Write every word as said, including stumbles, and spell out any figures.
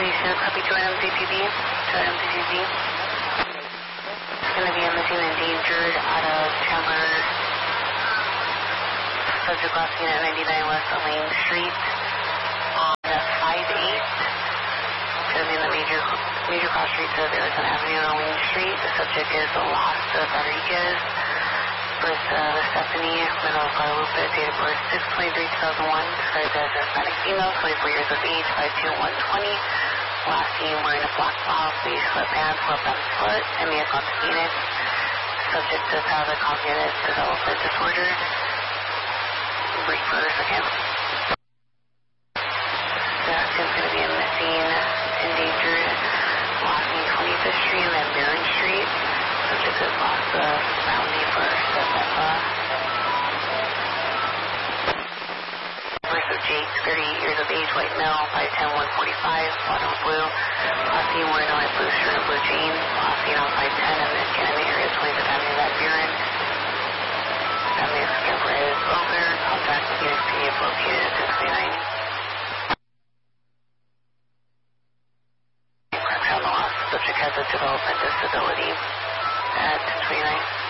Station, copy two items A T B, two items A T B. It's going to be a missing endangered out of Chandler. Subject last seen at ninety-nine West Elaine Street on five eight. It's going to be in the major, major cross streets of Arizona Avenue and Elaine Street. The subject is Las Rodriguez. Birth uh, Stephanie, middle of Guadalupe, date of birth six twenty-three two thousand one, described as a Hispanic female, twenty-four years of age, five two, one twenty. Last seen wearing a black blouse, beige sweatpants, left on foot, and may have gone to Phoenix. Subject to childhood cognitive development disorder. Brief for a second. The accident's going to be a missing, endangered, last seen twenty-fifth Street and then Barron Street. Subject is lost the bounty for Steph. Birth of Jake, thirty-eight years of age, white male, five ten, one forty-five, bottom blue. Last seen wearing a light blue shirt and blue jeans. Last seen on five ten and then Canada area, twenty-fifth Avenue, that Barron. Family discovery is over. Contact Phoenix P D F located at six twenty-nine. Subject has a development disability at twenty-nine.